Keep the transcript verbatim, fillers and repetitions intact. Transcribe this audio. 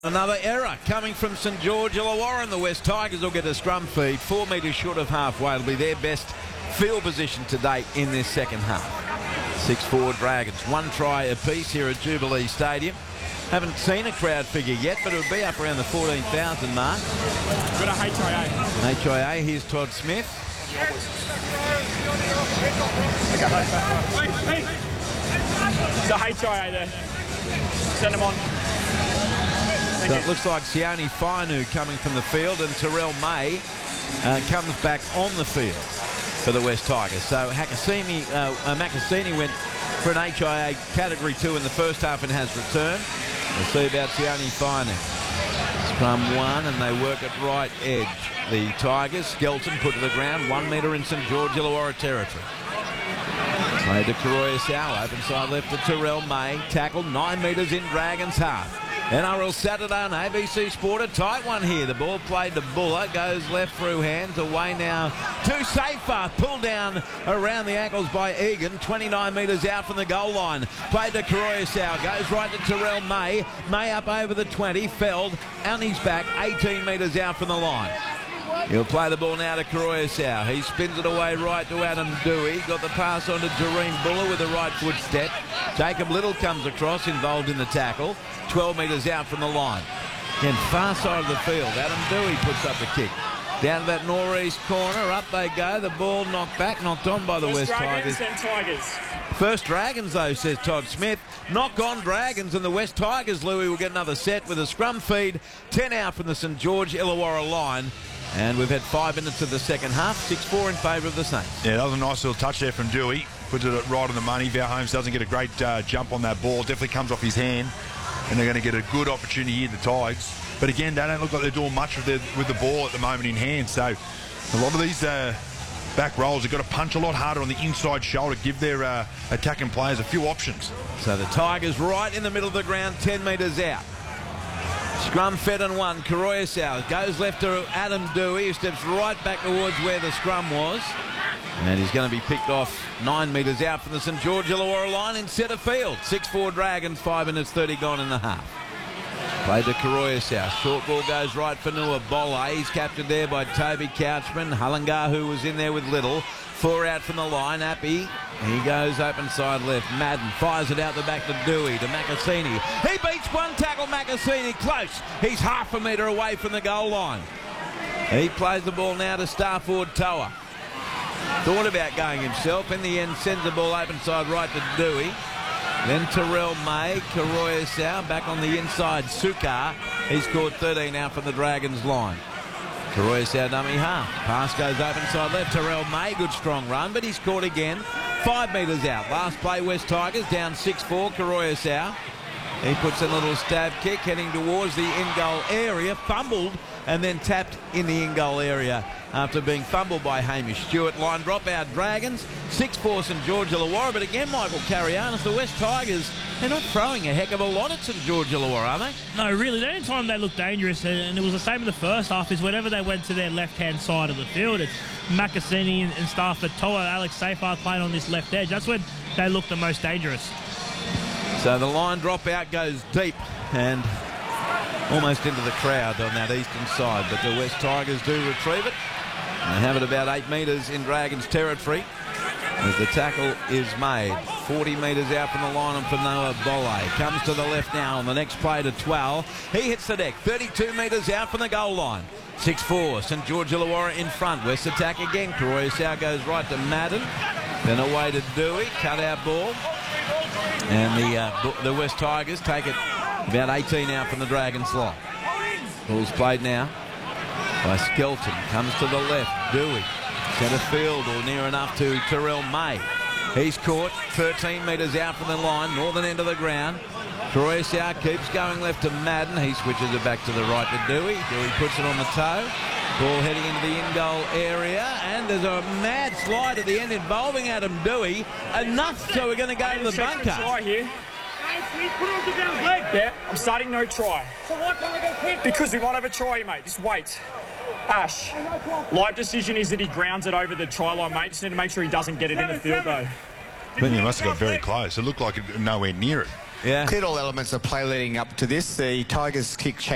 Another error coming from St George Illawarra, and the West Tigers will get a scrum feed. Four metres short of halfway. It'll be their best field position to date in this second half. six four Dragons. One try apiece here at Jubilee Stadium. Haven't seen a crowd figure yet, but it'll be up around the fourteen thousand mark. Got a H I A. H I A, here's Todd Smith. It's a H I A there. Send them on. So it looks like Sione Fainu coming from the field, and Terrell May uh, comes back on the field for the West Tigers. So Hakasimi, uh, uh, Makasini went for an H I A Category two in the first half and has returned. We'll see about Sione Fainu. Scrum one, and they work at right edge. The Tigers, Skelton put to the ground, one metre in St George Illawarra territory. Played to Karoya Sau, open side left to Terrell May, tackled nine metres in Dragons half. N R L Saturday on A B C Sport, a tight one here. The ball played to Buller, goes left through hands, away now to Safer, pulled down around the ankles by Egan, twenty-nine metres out from the goal line. Played to Karoya Sau, goes right to Terrell May, May up over the twenty, Feld, on his back, eighteen metres out from the line. He'll play the ball now to Karoya Sau. He spins it away right to Adam Dewey. Got the pass on to Jareen Buller with a right foot step. Jacob Little comes across, involved in the tackle. twelve metres out from the line. Again, far side of the field. Adam Dewey puts up the kick. Down to that northeast corner. Up they go. The ball knocked back, knocked on by the West Tigers. Tigers. First Dragons, though, says Todd Smith. Knock on Dragons, and the West Tigers, Louis, will get another set with a scrum feed. ten out from the St George Illawarra line. And we've had five minutes of the second half. six four in favour of the Saints. Yeah, that was a nice little touch there from Dewey. Puts it right on the money. Val Holmes doesn't get a great uh, jump on that ball. Definitely comes off his hand. And they're going to get a good opportunity here, the Tigers. But again, they don't look like they're doing much with, their, with the ball at the moment in hand. So a lot of these uh, back rolls have got to punch a lot harder on the inside shoulder, give their uh, attacking players a few options. So the Tigers right in the middle of the ground, ten metres out. Scrum fed and one. Karoya Sau goes left to Adam Dewey, who steps right back towards where the scrum was. And he's going to be picked off nine metres out from the St George Illawarra line in centre field. six four Dragons, five minutes thirty gone in the half. Played to Karoya Sau. Short ball goes right for Nua Bolle. He's captured there by Toby Couchman. Hullingar, who was in there with Little. Four out from the line. Appy. He goes open side left. Madden fires it out the back to Dewey, to Makasini. He beats one tackle, Makasini. Close. He's half a metre away from the goal line. He plays the ball now to star forward Toa. Thought about going himself. In the end, sends the ball open side right to Dewey. Then Terrell May, Karoya Sau back on the inside. Sukar. He's scored thirteen out from the Dragons line. Karoya Sau dummy half. Pass goes open side left. Terrell May, good strong run, but he's caught again. Five metres out. Last play, West Tigers down six four. Karoya Sau. He puts in a little stab kick heading towards the in-goal area. Fumbled and then tapped in the in-goal area after being fumbled by Hamish Stewart. Line drop out Dragons. six four St George Illawarra. But again, Michael Carianis, the West Tigers, they're not throwing a heck of a lot at St George Illawarra, are they? No, really. The only time they look dangerous, and it was the same in the first half, is whenever they went to their left-hand side of the field. It's Makasini and, and Stafford, Toa, Alex Safar playing on this left edge. That's when they look the most dangerous. So the line drop out goes deep and almost into the crowd on that eastern side, but the West Tigers do retrieve it. They have it about eight metres in Dragons territory as the tackle is made. forty metres out from the line and for Noah Bolle. Comes to the left now on the next play to twelve. He hits the deck. thirty-two metres out from the goal line. six four. St George Illawarra in front. West attack again. Karoya Sau goes right to Madden. Then away to Dewey. Cut out ball. And the, uh, the West Tigers take it about eighteen out from the Dragons line. Ball's played now by Skelton. Comes to the left. Dewey. Centre field or near enough to Terrell May. He's caught thirteen metres out from the line, northern end of the ground. Karoya Sau keeps going left to Madden. He switches it back to the right to Dewey. Dewey puts it on the toe. Ball heading into the in-goal area, and there's a mad slide at the end involving Adam Dewey. Enough, so we're going to go to the bunker. Try here. Yeah, I'm starting no try. So why can't we go quick? Because we might have a try, mate. Just wait. Ash, live decision is that he grounds it over the try line, mate. Just need to make sure he doesn't get it in the field, though. Then you must have got very close. It looked like it, nowhere near it. Yeah. Cleared all elements of play leading up to this. The Tigers kick